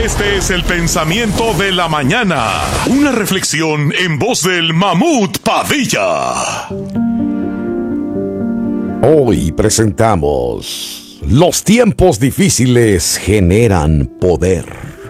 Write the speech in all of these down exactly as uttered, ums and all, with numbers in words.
Este es el pensamiento de la mañana. Una reflexión en voz del Mamut Padilla. Hoy presentamos: los tiempos difíciles generan poder.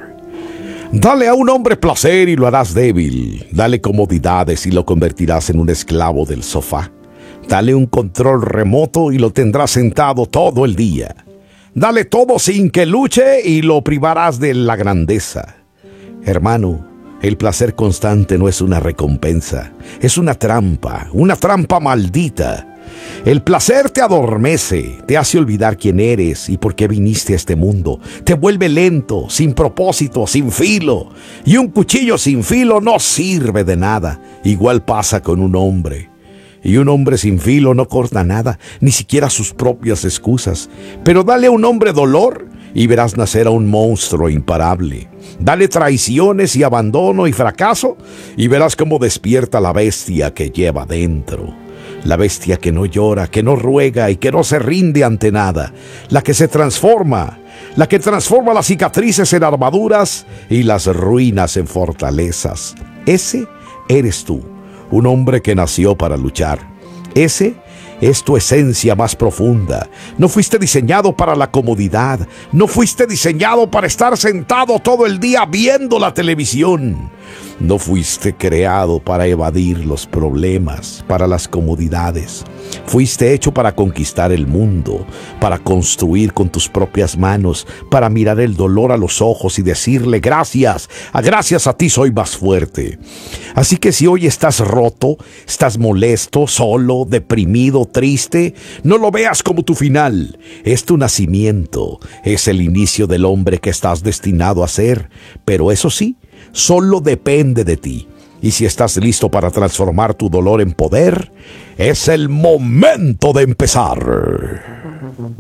Dale a un hombre placer y lo harás débil. Dale comodidades y lo convertirás en un esclavo del sofá. Dale un control remoto y lo tendrás sentado todo el día. Dale todo sin que luche y lo privarás de la grandeza. Hermano, el placer constante no es una recompensa, es una trampa, una trampa maldita. El placer te adormece, te hace olvidar quién eres y por qué viniste a este mundo. Te vuelve lento, sin propósito, sin filo. Y un cuchillo sin filo no sirve de nada. Igual pasa con un hombre. Y un hombre sin filo no corta nada, ni siquiera sus propias excusas. Pero dale a un hombre dolor y verás nacer a un monstruo imparable. Dale traiciones y abandono y fracaso y verás cómo despierta la bestia que lleva dentro. La bestia que no llora, que no ruega y que no se rinde ante nada. La que se transforma, la que transforma las cicatrices en armaduras y las ruinas en fortalezas. Ese eres tú, un hombre que nació para luchar. Ese es tu esencia más profunda. No fuiste diseñado para la comodidad. No fuiste diseñado para estar sentado todo el día viendo la televisión. No fuiste creado para evadir los problemas, para las comodidades. Fuiste hecho para conquistar el mundo, para construir con tus propias manos, para mirar el dolor a los ojos y decirle gracias, a gracias a ti soy más fuerte. Así que si hoy estás roto, estás molesto, solo, deprimido, triste, no lo veas como tu final. Es tu nacimiento, es el inicio del hombre que estás destinado a ser. Pero eso sí, solo depende de ti. Y si estás listo para transformar tu dolor en poder, es el momento de empezar.